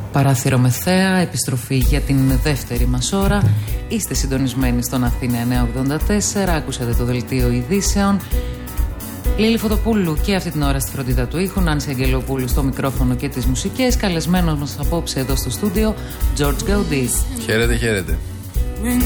Παράθυρο με θέα, επιστροφή για την δεύτερη μας ώρα. Είστε συντονισμένοι στον Αθήνα 984, άκουσατε το δελτίο ειδήσεων. Λίλη Φωτοπούλου και αυτή την ώρα στη φροντίδα του ήχου, Νάνση Αγγελοπούλου στο μικρόφωνο και τις μουσικές. Καλεσμένος μας απόψε εδώ στο στούντιο, George Gaudis. Χαίρετε, χαίρετε.